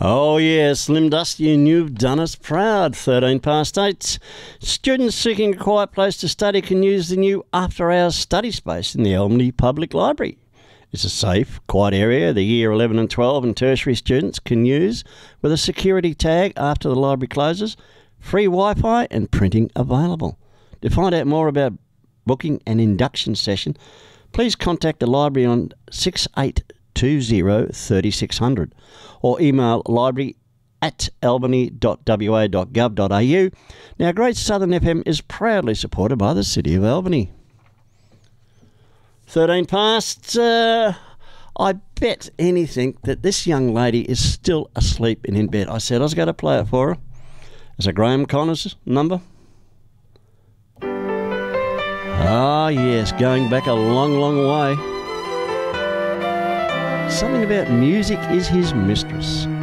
Oh yeah, Slim Dusty, and you've done us proud. 13 past 8. Students seeking a quiet place to study can use the new after-hours study space in the Albany Public Library. It's a safe, quiet area the Year 11 and 12 and tertiary students can use with a security tag after the library closes, free Wi-Fi and printing available. To find out more about booking an induction session, please contact the library on 6820-3600 or email library@albany.wa.gov.au. Now, Great Southern FM is proudly supported by the City of Albany. 13 past. I bet anything that this young lady is still asleep and in bed. I said I was going to play it for her. It's a Graham Connors number. Ah, yes, going back a long, long way. Something about music is his mistress.